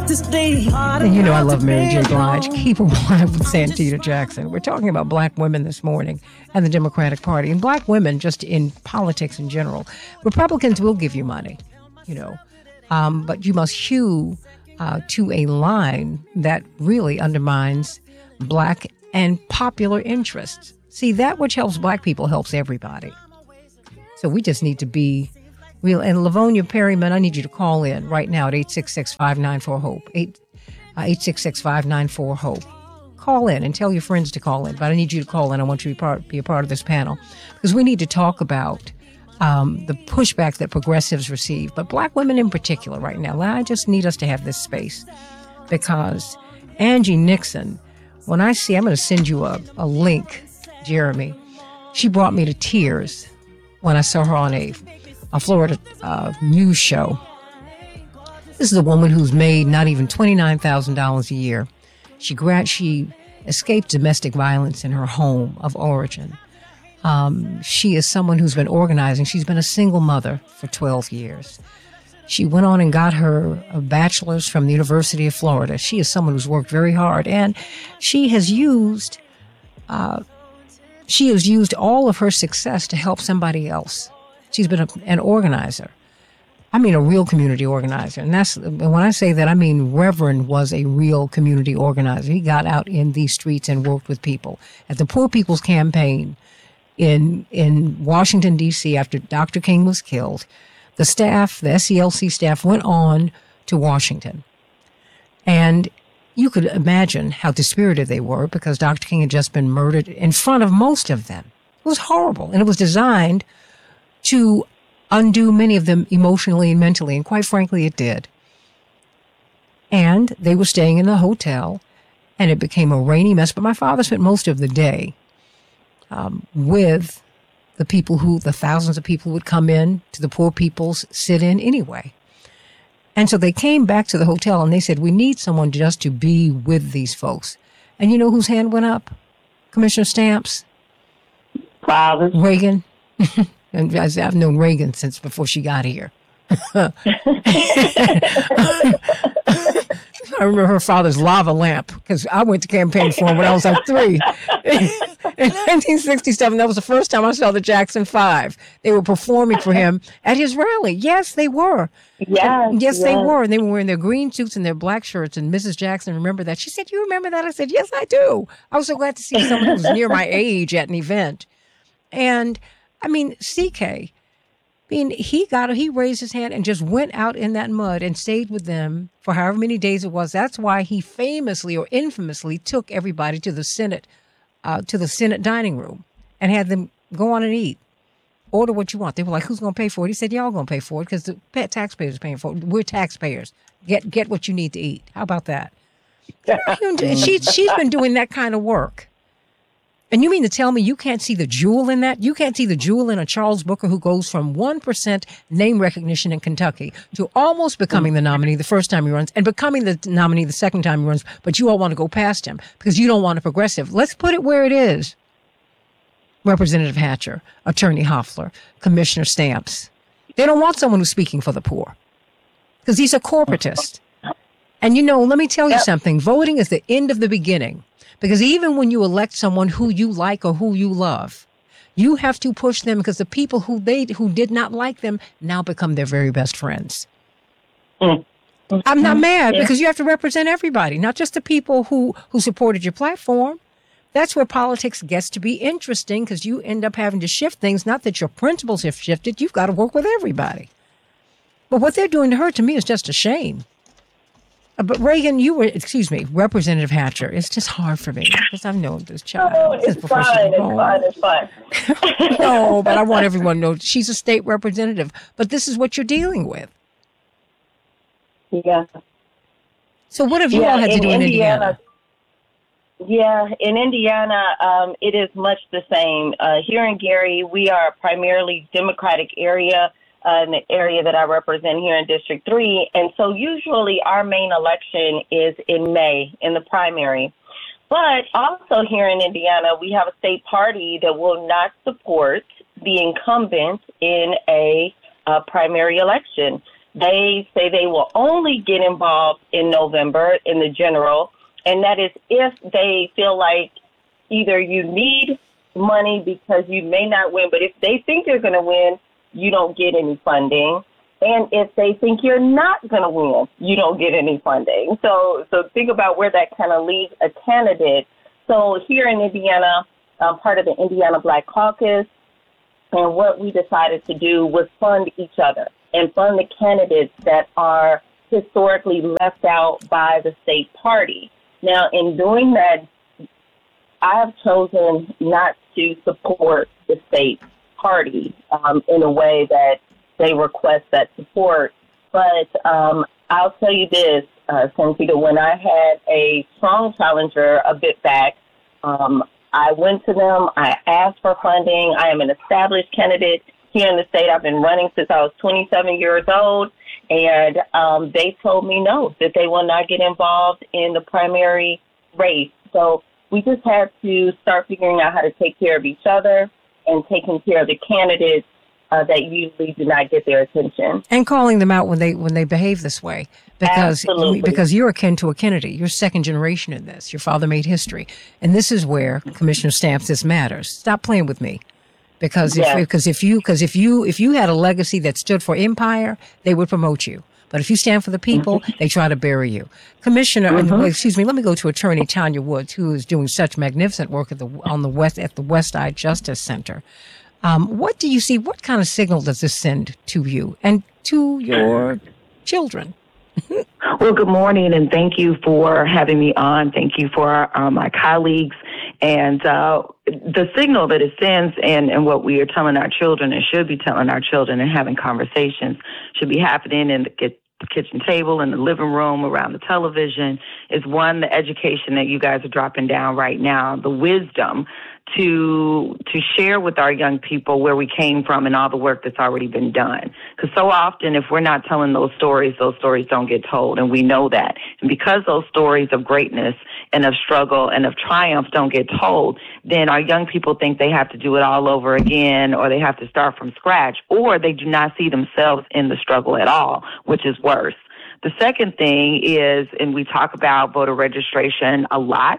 And you know I love Mary J. Blige. Keep her alive with Santita Jackson. We're talking about black women this morning and the Democratic Party. And black women, just in politics in general. Republicans will give you money, you know, but you must hew to a line that really undermines black and popular interests. See, that which helps black people helps everybody. So we just need to be real. And Livonia Perryman, I need you to call in right now at 866-594-HOPE, 866-594-HOPE. Call in and tell your friends to call in. But I need you to call in. I want you to be a part of this panel because we need to talk about the pushback that progressives receive, but black women in particular right now. I just need us to have this space because Angie Nixon, when I'm going to send you a link, Jeremy. She brought me to tears when I saw her on a Florida news show. This is a woman who's made not even $29,000 a year. She escaped domestic violence in her home of origin. She is someone who's been organizing. She's been a single mother for 12 years. She went on and got her bachelor's from the University of Florida. She is someone who's worked very hard, and she has used all of her success to help somebody else. She's been an organizer. I mean, a real community organizer. And when I say that, I mean Reverend was a real community organizer. He got out in these streets and worked with people. At the Poor People's Campaign in Washington, D.C., after Dr. King was killed, the SCLC staff went on to Washington. And you could imagine how dispirited they were because Dr. King had just been murdered in front of most of them. It was horrible. And it was designed to undo many of them emotionally and mentally. And quite frankly, it did. And they were staying in a hotel and it became a rainy mess. But my father spent most of the day with the thousands of people who would come in to the Poor People's sit-in anyway. And so they came back to the hotel and they said, we need someone just to be with these folks. And you know whose hand went up? Commissioner Stamps? Father. Reagan. And I've known Reagan since before she got here. I remember her father's lava lamp because I went to campaign for him when I was like 3. In 1967, that was the first time I saw the Jackson 5. They were performing for him at his rally. Yes, they were. Yes, they were. And they were wearing their green suits and their black shirts. And Mrs. Jackson remembered that. She said, "You remember that?" I said, "Yes, I do." I was so glad to see someone who was near my age at an event. And I mean, CK, he raised his hand and just went out in that mud and stayed with them for however many days it was. That's why he famously or infamously took everybody to the Senate dining room and had them go on and eat. Order what you want. They were like, "Who's going to pay for it?" He said, "Y'all going to pay for it because the taxpayers are paying for it. We're taxpayers. Get what you need to eat." How about that? She's been doing that kind of work. And you mean to tell me you can't see the jewel in that? You can't see the jewel in a Charles Booker who goes from 1% name recognition in Kentucky to almost becoming the nominee the first time he runs and becoming the nominee the second time he runs, but you all want to go past him because you don't want a progressive. Let's put it where it is. Representative Hatcher, Attorney Hoffler, Commissioner Stamps. They don't want someone who's speaking for the poor because he's a corporatist. And let me tell you something. Voting is the end of the beginning. Because even when you elect someone who you like or who you love, you have to push them because the people who did not like them now become their very best friends. I'm not mad because you have to represent everybody, not just the people who supported your platform. That's where politics gets to be interesting because you end up having to shift things. Not that your principles have shifted. You've got to work with everybody. But what they're doing to her, to me, is just a shame. But Reagan, Representative Hatcher. It's just hard for me because I've known this child. Oh, it's fine. No, but I want everyone to know she's a state representative. But this is what you're dealing with. Yeah. So what have you all had to do in Indiana? Yeah, in Indiana, it is much the same. Here in Gary, we are a primarily Democratic area. In the area that I represent here in District 3. And so usually our main election is in May in the primary. But also here in Indiana, we have a state party that will not support the incumbent in a primary election. They say they will only get involved in November in the general, and that is if they feel like either you need money because you may not win, but if they think you're going to win, you don't get any funding. And if they think you're not going to win, you don't get any funding. So think about where that kind of leaves a candidate. So here in Indiana, part of the Indiana Black Caucus, and what we decided to do was fund each other and fund the candidates that are historically left out by the state party. Now, in doing that, I have chosen not to support the state party in a way that they request that support. But I'll tell you this, Cynthia, when I had a strong challenger a bit back, I went to them. I asked for funding. I am an established candidate here in the state. I've been running since I was 27 years old. And they told me no, that they will not get involved in the primary race. So we just have to start figuring out how to take care of each other and taking care of the candidates that usually do not get their attention. And calling them out when they behave this way. Because you're akin to a Kennedy. You're second generation in this. Your father made history. And this is where Commissioner Stamps, this matters. Stop playing with me. Because if you had a legacy that stood for empire, they would promote you. But if you stand for the people, they try to bury you. Commissioner, let me go to Attorney Tanya Woods, who is doing such magnificent work at the West Side Justice Center. What do you see? What kind of signal does this send to you and to your children? Well, good morning, and thank you for having me on. Thank you for my colleagues. And the signal that it sends and what we are telling our children and should be telling our children and having conversations should be happening in the kitchen table, in the living room, around the television, is one, the education that you guys are dropping down right now, the wisdom to share with our young people where we came from and all the work that's already been done. Because so often, if we're not telling those stories don't get told, and we know that. And because those stories of greatness and of struggle and of triumph don't get told, then our young people think they have to do it all over again, or they have to start from scratch, or they do not see themselves in the struggle at all, which is worse. The second thing is, and we talk about voter registration a lot,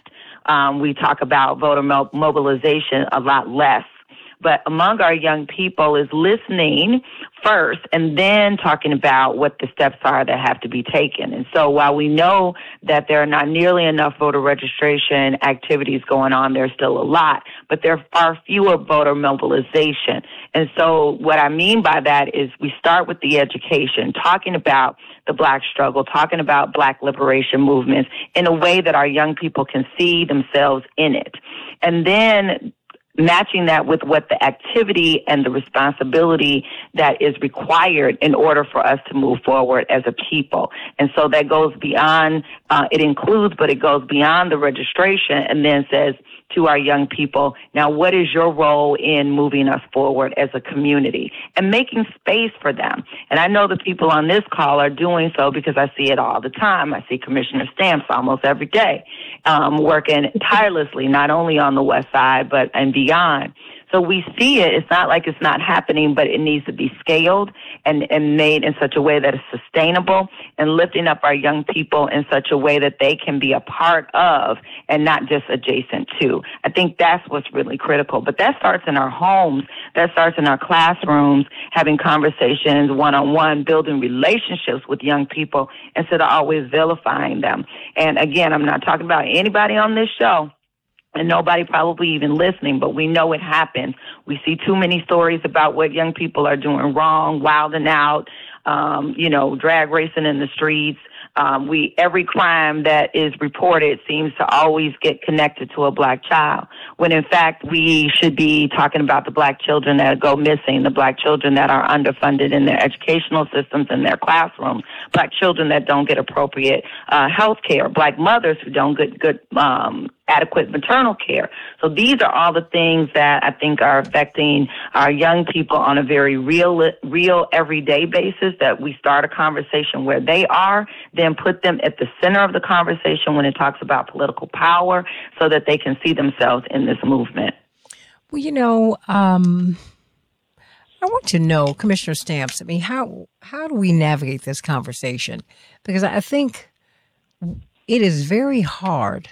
we talk about voter mobilization a lot less. But among our young people is listening first and then talking about what the steps are that have to be taken. And so while we know that there are not nearly enough voter registration activities going on, there's still a lot, but there are fewer voter mobilization. And so what I mean by that is we start with the education, talking about the Black struggle, talking about Black liberation movements in a way that our young people can see themselves in it. And then matching that with what the activity and the responsibility that is required in order for us to move forward as a people. And so that goes beyond, it includes, but it goes beyond the registration and then says to our young people, now what is your role in moving us forward as a community and making space for them? And I know the people on this call are doing so because I see it all the time. I see Commissioner Stamps almost every day, working tirelessly, not only on the West Side, but and beyond. So we see it. It's not like it's not happening, but it needs to be scaled and made in such a way that is sustainable and lifting up our young people in such a way that they can be a part of and not just adjacent to. I think that's what's really critical. But that starts in our homes. That starts in our classrooms, having conversations one-on-one, building relationships with young people instead of always vilifying them. And again, I'm not talking about anybody on this show, and nobody probably even listening, but we know it happens. We see too many stories about what young people are doing wrong, wilding out, drag racing in the streets. Every crime that is reported seems to always get connected to a Black child, when in fact we should be talking about the Black children that go missing, the Black children that are underfunded in their educational systems in their classrooms, Black children that don't get appropriate health care, Black mothers who don't get good adequate maternal care. So these are all the things that I think are affecting our young people on a very real everyday basis, that we start a conversation where they are, then put them at the center of the conversation when it talks about political power so that they can see themselves in this movement. Well, I want to know, Commissioner Stamps, I mean, how do we navigate this conversation? Because I think it is very hard,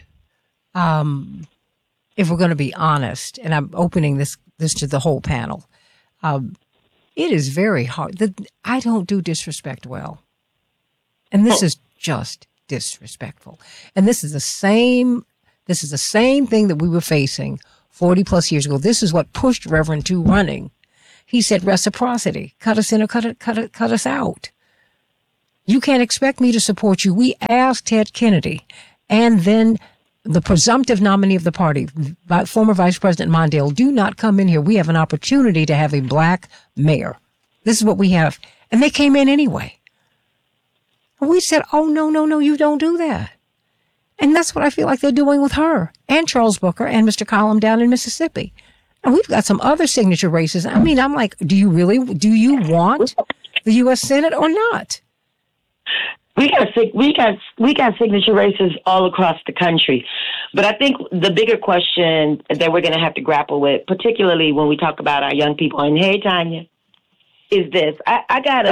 if we're going to be honest, and I'm opening this to the whole panel. It is very hard. I don't do disrespect well. And this is just disrespectful. And this is the same thing that we were facing 40 plus years ago. This is what pushed Reverend to running. He said reciprocity. Cut us in or cut us out. You can't expect me to support you. We asked Ted Kennedy and then the presumptive nominee of the party, former Vice President Mondale, do not come in here. We have an opportunity to have a black mayor. This is what we have. And they came in anyway. And we said, oh, no, you don't do that. And that's what I feel like they're doing with her and Charles Booker and Mr. Collum down in Mississippi. And we've got some other signature races. I mean, I'm like, do you want the U.S. Senate or not? We got signature races all across the country. But I think the bigger question that we're going to have to grapple with, particularly when we talk about our young people, and hey, Tanya, is this. I got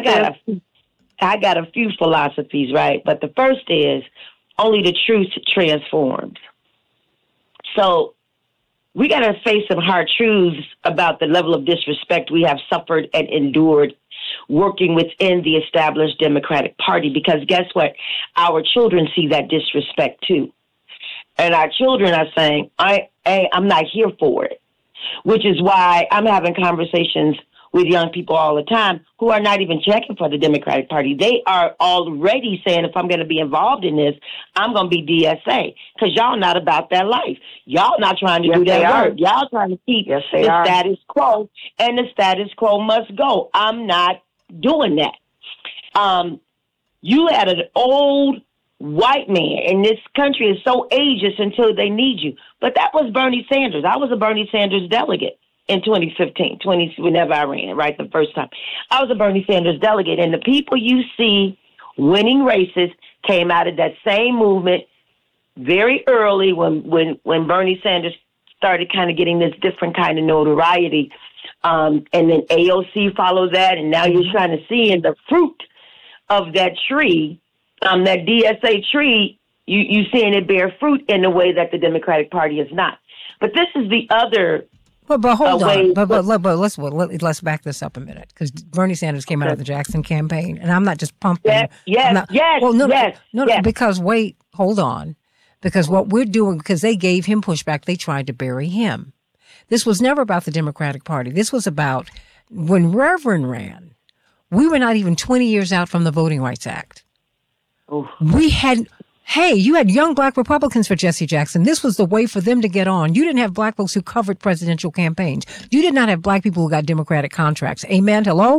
a few philosophies, right? But the first is only the truth transforms. So we got to face some hard truths about the level of disrespect we have suffered and endured working within the established Democratic Party, because guess what? Our children see that disrespect too. And our children are saying, I'm not here for it, which is why I'm having conversations with young people all the time who are not even checking for the Democratic Party. They are already saying, if I'm going to be involved in this, I'm going to be DSA, because y'all not about that life. Y'all not trying to do that work. Y'all trying to keep the status quo, and the status quo must go. I'm not doing that. You had an old white man, and this country is so ageist until they need you. But that was Bernie Sanders. I was a Bernie Sanders delegate in 2015, whenever I ran it, right, the first time. I was a Bernie Sanders delegate, and the people you see winning races came out of that same movement very early when Bernie Sanders started kind of getting this different kind of notoriety. And then AOC follows that, and now you're trying to see in the fruit of that tree, that DSA tree, you seeing it bear fruit in a way that the Democratic Party is not. But this is the other. But hold on. But let's back this up a minute, because Bernie Sanders came out of the Jackson campaign, and I'm not just pumping. Yes. Because hold on, because what we're doing, because they gave him pushback, they tried to bury him. This was never about the Democratic Party. This was about when Reverend ran. We were not even 20 years out from the Voting Rights Act. Oof. You had young black Republicans for Jesse Jackson. This was the way for them to get on. You didn't have black folks who covered presidential campaigns. You did not have black people who got Democratic contracts. Amen. Hello?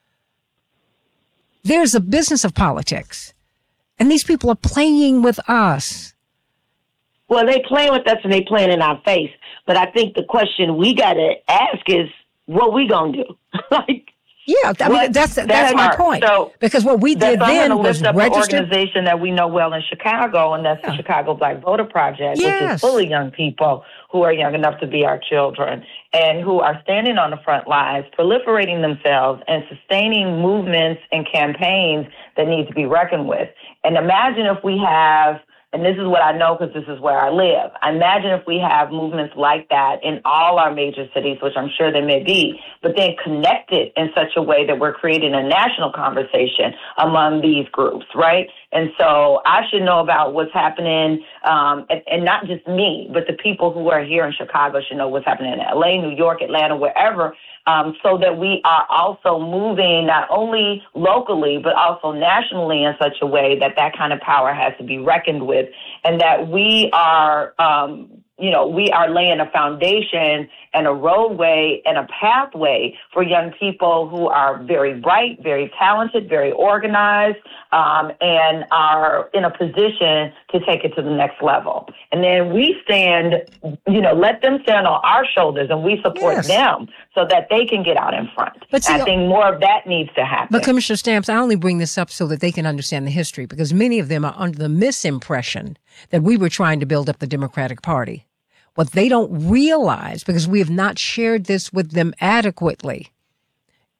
There's a business of politics. And these people are playing with us. Well, they playing with us and they playing in our face. But I think the question we got to ask is, what we going to do? That's my point. So, because what we did then was lift up register an organization that we know well in Chicago, and that's the Chicago Black Voter Project, which is fully young people who are young enough to be our children and who are standing on the front lines, proliferating themselves and sustaining movements and campaigns that need to be reckoned with. And imagine if we have, and this is what I know because this is where I live, imagine if we have movements like that in all our major cities, which I'm sure there may be, but then connected in such a way that we're creating a national conversation among these groups, right? And so I should know about what's happening, and not just me, but the people who are here in Chicago should know what's happening in LA, New York, Atlanta, wherever, so that we are also moving not only locally, but also nationally in such a way that that kind of power has to be reckoned with, and that we are, we are laying a foundation and a roadway and a pathway for young people who are very bright, very talented, very organized, and are in a position to take it to the next level. And then we stand, let them stand on our shoulders and we support them so that they can get out in front. But see, I think more of that needs to happen. But Commissioner Stamps, I only bring this up so that they can understand the history, because many of them are under the misimpression that we were trying to build up the Democratic Party. What they don't realize, because we have not shared this with them adequately,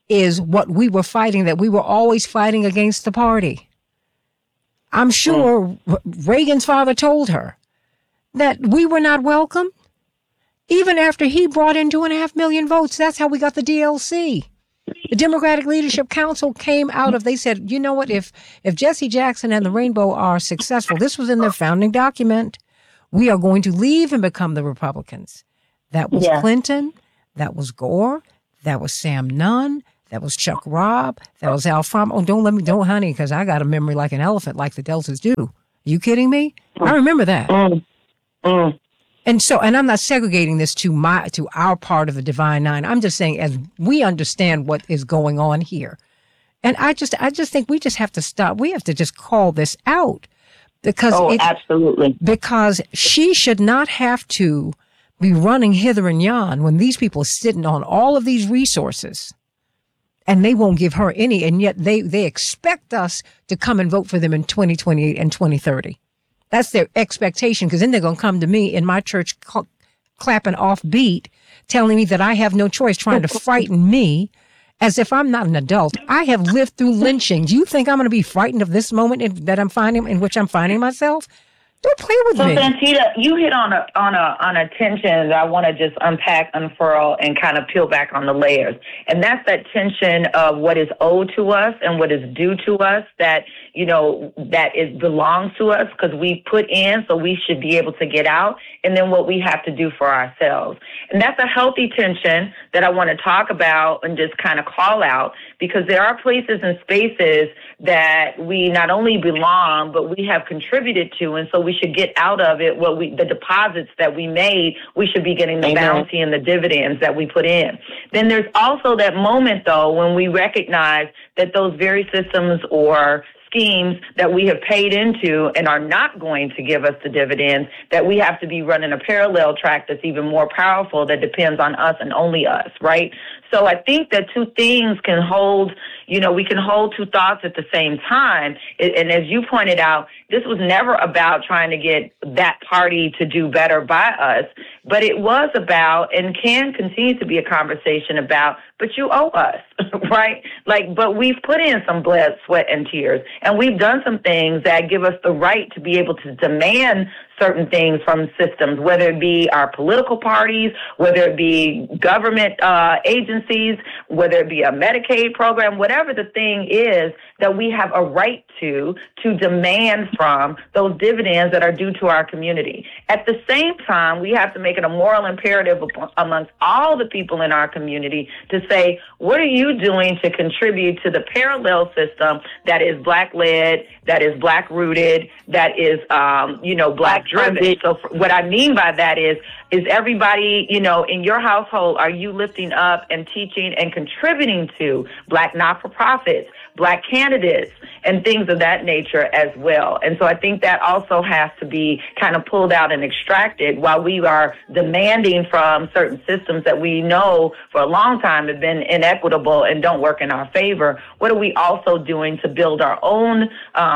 is what we were fighting, that we were always fighting against the party. I'm sure Reagan's father told her that we were not welcome. Even after he brought in 2.5 million votes, that's how we got the DLC. The Democratic Leadership Council came out of, they said, you know what, if Jesse Jackson and the Rainbow are successful, this was in their founding document, we are going to leave and become the Republicans. That was Clinton, that was Gore, that was Sam Nunn, that was Chuck Robb, that was Al Farm. Oh, don't, honey, because I got a memory like an elephant, like the Deltas do. Are you kidding me? I remember that. And so, and I'm not segregating this to our part of the Divine Nine. I'm just saying, as we understand what is going on here, and I just think we just have to stop. We have to just call this out, because absolutely, because she should not have to be running hither and yon when these people are sitting on all of these resources, and they won't give her any, and yet they expect us to come and vote for them in 2028 and 2030. That's their expectation, because then they're going to come to me in my church clapping off beat, telling me that I have no choice, trying to frighten me as if I'm not an adult. I have lived through lynching. Do you think I'm going to be frightened of this moment in which I'm finding myself? Don't play with me. So, Santita, you hit on a tension that I want to just unpack, unfurl, and kind of peel back on the layers. And that's that tension of what is owed to us and what is due to us, that, you know, that it belongs to us because we put in, so we should be able to get out, and then what we have to do for ourselves. And that's a healthy tension that I want to talk about and just kind of call out, because there are places and spaces that we not only belong, but we have contributed to, and so we should get out of it the deposits that we made. We should be getting the bounty and the dividends that we put in. Then there's also that moment, though, when we recognize that those very systems or schemes that we have paid into and are not going to give us the dividends, that we have to be running a parallel track that's even more powerful, that depends on us and only us, right? So I think that two things can hold, you know, we can hold two thoughts at the same time. And as you pointed out, this was never about trying to get that party to do better by us, but it was about, and can continue to be a conversation about, but you owe us, right? But we've put in some blood, sweat, and tears, and we've done some things that give us the right to be able to demand certain things from systems, whether it be our political parties, whether it be government agencies, whether it be a Medicaid program, whatever the thing is that we have a right to demand from those dividends that are due to our community. At the same time, we have to make it a moral imperative amongst all the people in our community to say, what are you doing to contribute to the parallel system that is Black-led, that is Black-rooted, that is, Black-driven? So what I mean by that is everybody, you know, in your household, are you lifting up and teaching and contributing to Black not-for-profits, Black candidates, and things of that nature as well? And so I think that also has to be kind of pulled out and extracted while we are demanding from certain systems that we know for a long time have been inequitable and don't work in our favor. What are we also doing to build our own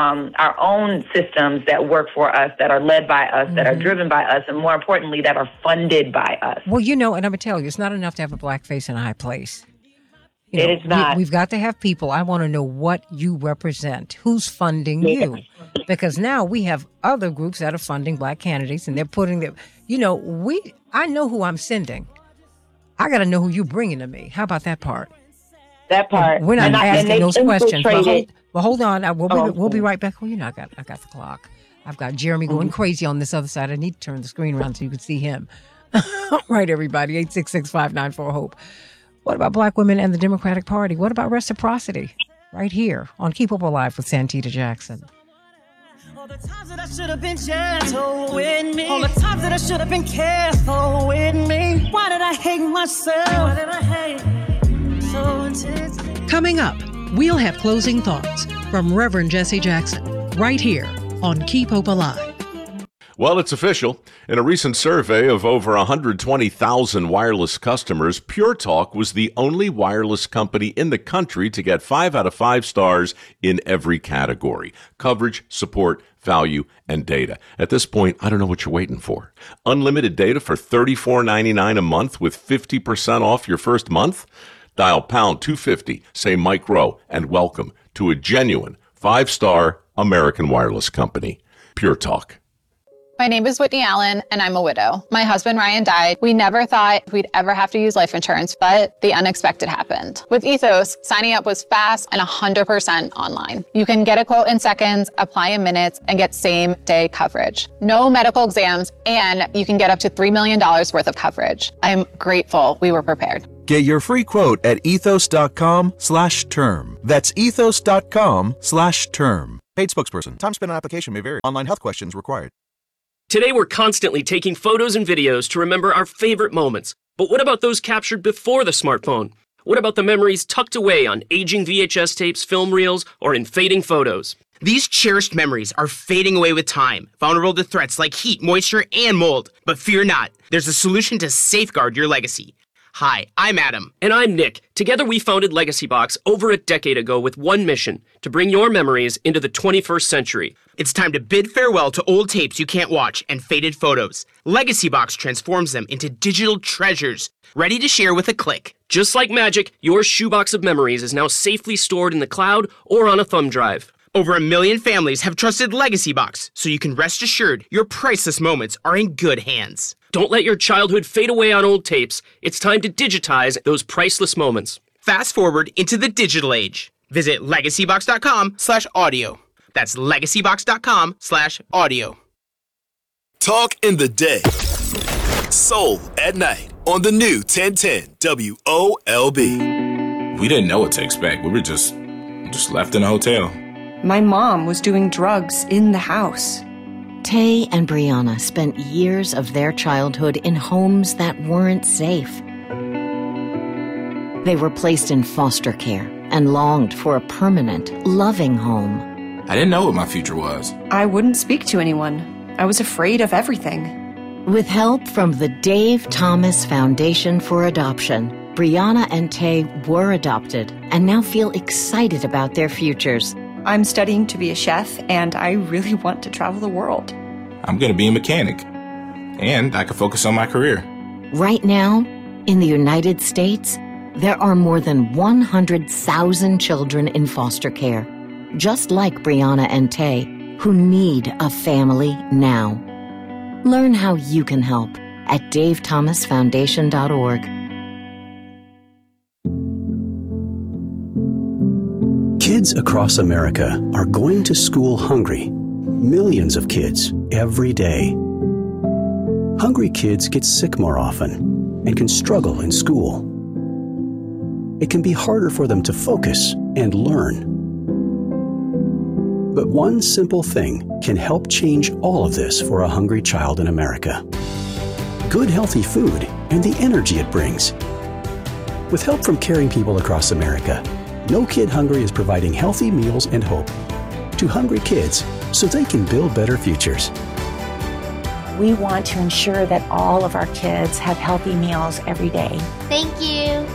systems that work for us, that are led by us, that are driven by us, and more importantly, that are funded by us? Well, you know, and I'm going to tell you, it's not enough to have a black face in a high place. You know, it is not. We've got to have people. I want to know what you represent. Who's funding you? Because now we have other groups that are funding Black candidates, and they're putting their, you know, I know who I'm sending. I got to know who you're bringing to me. How about that part? That part. We're not asking those questions. But hold on. We'll be right back. Oh, you know, I got the clock. I've got Jeremy going crazy on this other side. I need to turn the screen around so you can see him. All right, everybody. 866-594-HOPE. What about Black women and the Democratic Party? What about reciprocity? Right here on Keep Hope Alive with Santita Jackson. All the times that I should have been gentle with me. All the times that I should have been careful with me. Why did I hate myself? Why did I hate so intensely? Coming up, we'll have closing thoughts from Reverend Jesse Jackson right here on Keep Hope Alive. Well, it's official. In a recent survey of over 120,000 wireless customers, Pure Talk was the only wireless company in the country to get 5 out of 5 stars in every category: coverage, support, value, and data. At this point, I don't know what you're waiting for. Unlimited data for $34.99 a month with 50% off your first month? Dial pound 250, say Mike Rowe, and welcome to a genuine 5-star American wireless company. Pure Talk. My name is Whitney Allen, and I'm a widow. My husband, Ryan, died. We never thought we'd ever have to use life insurance, but the unexpected happened. With Ethos, signing up was fast and 100% online. You can get a quote in seconds, apply in minutes, and get same-day coverage. No medical exams, and you can get up to $3 million worth of coverage. I'm grateful we were prepared. Get your free quote at ethos.com/term. That's ethos.com/term. Paid spokesperson. Time spent on application may vary. Online health questions required. Today, we're constantly taking photos and videos to remember our favorite moments. But what about those captured before the smartphone? What about the memories tucked away on aging VHS tapes, film reels, or in fading photos? These cherished memories are fading away with time, vulnerable to threats like heat, moisture, and mold. But fear not, there's a solution to safeguard your legacy. Hi, I'm Adam. And I'm Nick. Together we founded Legacy Box over a decade ago with one mission, to bring your memories into the 21st century. It's time to bid farewell to old tapes you can't watch and faded photos. Legacy Box transforms them into digital treasures, ready to share with a click. Just like magic, your shoebox of memories is now safely stored in the cloud or on a thumb drive. Over 1 million families have trusted Legacy Box, so you can rest assured your priceless moments are in good hands. Don't let your childhood fade away on old tapes. It's time to digitize those priceless moments. Fast forward into the digital age. Visit legacybox.com/audio. That's legacybox.com/audio. Talk in the day. Soul at night on the new 1010 WOLB. We didn't know what to expect. We were just left in a hotel. My mom was doing drugs in the house. Tay and Brianna spent years of their childhood in homes that weren't safe. They were placed in foster care and longed for a permanent, loving home. I didn't know what my future was. I wouldn't speak to anyone. I was afraid of everything. With help from the Dave Thomas Foundation for Adoption, Brianna and Tay were adopted and now feel excited about their futures. I'm studying to be a chef, and I really want to travel the world. I'm going to be a mechanic, and I can focus on my career. Right now, in the United States, there are more than 100,000 children in foster care, just like Brianna and Tay, who need a family now. Learn how you can help at davethomasfoundation.org. Kids across America are going to school hungry. Millions of kids every day. Hungry kids get sick more often and can struggle in school. It can be harder for them to focus and learn. But one simple thing can help change all of this for a hungry child in America. Good, healthy food and the energy it brings. With help from caring people across America, No Kid Hungry is providing healthy meals and hope to hungry kids so they can build better futures. We want to ensure that all of our kids have healthy meals every day. Thank you.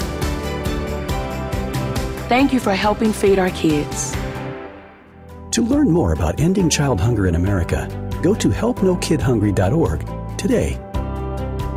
Thank you for helping feed our kids. To learn more about ending child hunger in America, go to helpnokidhungry.org today.